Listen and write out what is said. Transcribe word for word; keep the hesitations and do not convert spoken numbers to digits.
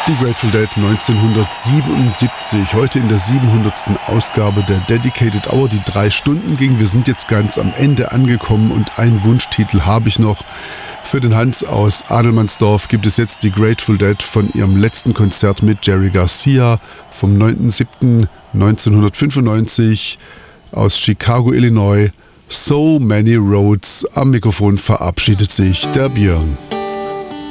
Die Grateful Dead neunzehnhundertsiebenundsiebzig, heute in der siebenhundertsten Ausgabe der Dedicated Hour, die drei Stunden ging. Wir sind jetzt ganz am Ende angekommen und einen Wunschtitel habe ich noch. Für den Hans aus Adelmannsdorf gibt es jetzt die Grateful Dead von ihrem letzten Konzert mit Jerry Garcia vom neunten siebten neunzehnhundertfünfundneunzig aus Chicago, Illinois. So Many Roads. Am Mikrofon verabschiedet sich der Björn.